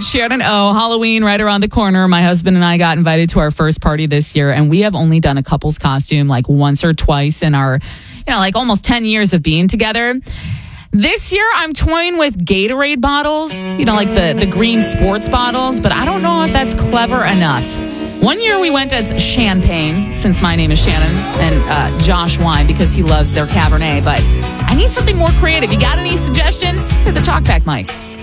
It's Shannon O. Halloween right around the corner. My husband and I got invited to our first party this year, and we have only done a couple's costume like once or twice in our, like almost 10 years of being together. This year, I'm toying with Gatorade bottles, like the green sports bottles, but I don't know if that's clever enough. One year we went as champagne, since my name is Shannon, and Josh wine because he loves their Cabernet, but I need something more creative. You got any suggestions? Hit the talkback mic.